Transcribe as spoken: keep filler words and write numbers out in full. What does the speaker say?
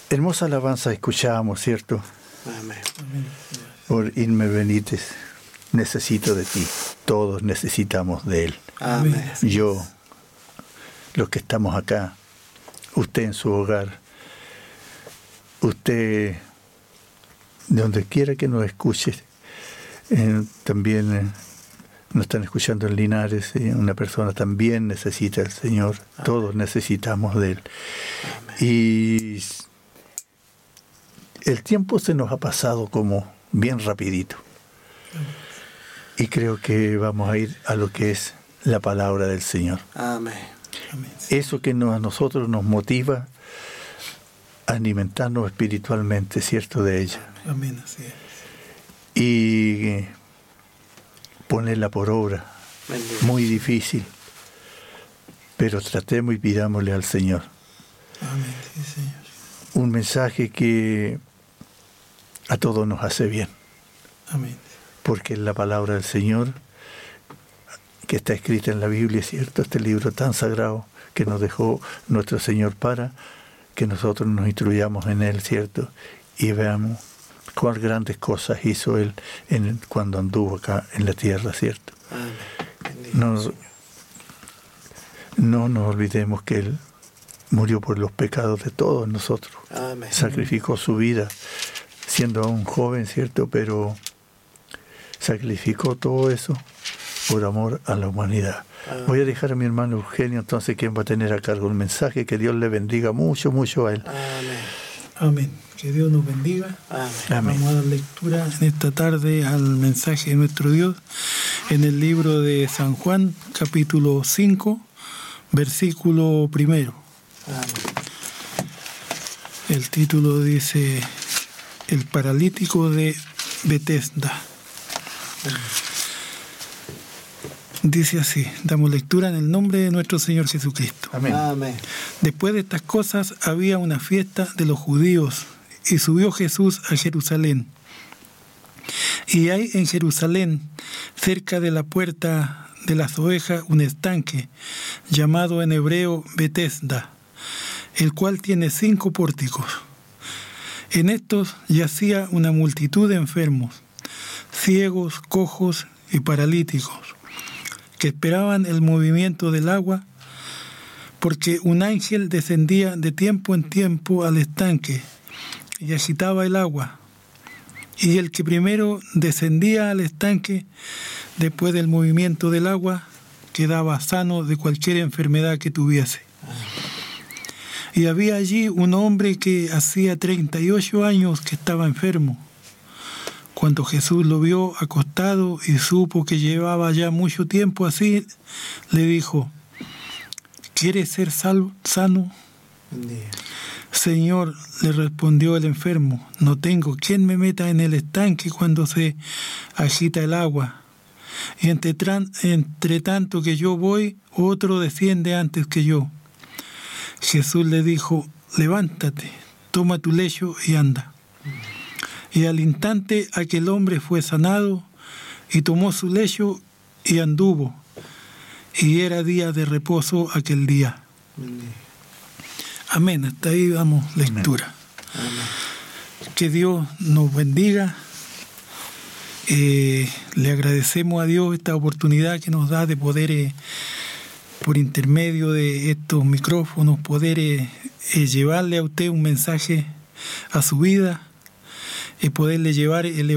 Hermosa alabanza escuchábamos, ¿cierto? Amén. Por Irme Benítez. Necesito de ti. Todos necesitamos de Él. Amén. Yo, los que estamos acá, usted en su hogar, usted, de donde quiera que nos escuche, eh, también eh, nos están escuchando en Linares, eh, una persona también necesita al Señor. Amén. Todos necesitamos de Él. Amén. Y el tiempo se nos ha pasado como bien rapidito. Y creo que vamos a ir a lo que es la palabra del Señor. Amén. Amén. Eso que nos, a nosotros nos motiva a alimentarnos espiritualmente, ¿cierto? De ella. Amén, así es. Y ponerla por obra. Bendito. Muy difícil. Pero tratemos y pidámosle al Señor. Amén, sí, Señor. Un mensaje que a todos nos hace bien. Amén. Porque es la palabra del Señor que está escrita en la Biblia, ¿cierto? Este libro tan sagrado que nos dejó nuestro Señor para que nosotros nos instruyamos en Él, ¿cierto? Y veamos cuán grandes cosas hizo Él en, cuando anduvo acá en la tierra, ¿cierto? Amén. No, no nos olvidemos que Él murió por los pecados de todos nosotros. Amén. Sacrificó su vida siendo aún joven, ¿cierto? Pero sacrificó todo eso por amor a la humanidad. Amén. Voy a dejar a mi hermano Eugenio, entonces, quien va a tener a cargo el mensaje. Que Dios le bendiga mucho, mucho a él. Amén. Amén. Que Dios nos bendiga. Amén. Amén. Vamos a dar lectura en esta tarde al mensaje de nuestro Dios en el libro de San Juan, capítulo cinco, versículo primero. Amén. El título dice: El paralítico de Betesda. Dice así, damos lectura en el nombre de nuestro Señor Jesucristo. Amén. Amén. Después de estas cosas había una fiesta de los judíos, y subió Jesús a Jerusalén. Y hay en Jerusalén, cerca de la puerta de las ovejas, un estanque, llamado en hebreo Betesda, el cual tiene cinco pórticos. En estos yacía una multitud de enfermos, ciegos, cojos y paralíticos, que esperaban el movimiento del agua, porque un ángel descendía de tiempo en tiempo al estanque y agitaba el agua. Y el que primero descendía al estanque, después del movimiento del agua, quedaba sano de cualquier enfermedad que tuviese. Y había allí un hombre que hacía treinta y ocho años que estaba enfermo. Cuando Jesús lo vio acostado y supo que llevaba ya mucho tiempo así, le dijo: ¿Quieres ser salvo, sano? Bendito. Señor, le respondió el enfermo, no tengo quien me meta en el estanque cuando se agita el agua. Y entre, tran- entre tanto que yo voy, otro desciende antes que yo. Jesús le dijo: levántate, toma tu lecho y anda. Y al instante aquel hombre fue sanado y tomó su lecho y anduvo. Y era día de reposo aquel día. Bendito. Amén. Hasta ahí damos lectura. Amén. Que Dios nos bendiga. Eh, le agradecemos a Dios esta oportunidad que nos da de poder, eh, por intermedio de estos micrófonos, poder eh, eh, llevarle a usted un mensaje a su vida y poderle llevar el